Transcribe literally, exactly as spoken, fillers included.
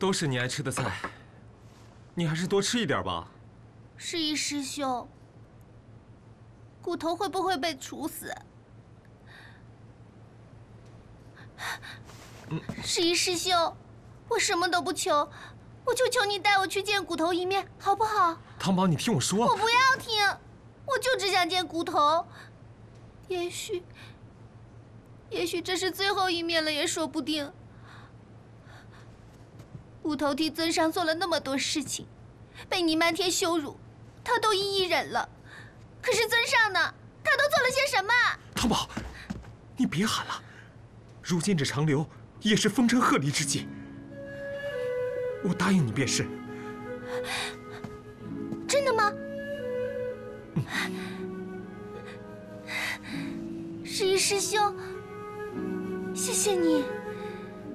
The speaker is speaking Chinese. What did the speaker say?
都是你爱吃的菜，你还是多吃一点吧。 世一师兄，骨头会不会被处死？嗯，世一师兄，我什么都不求，我就求你带我去见骨头一面，好不好？ 汤宝，你听我说。 我不要听，我就只想见骨头。也许，也许这是最后一面了，也说不定。骨头替尊上做了那么多事情，被你漫天羞辱，他都一一忍了。可是尊上呢？他都做了些什么？ 汤宝，你别喊了，如今这长留也是风声鹤唳之际。我答应你便是。 真的吗？嗯。世一师兄，谢谢你。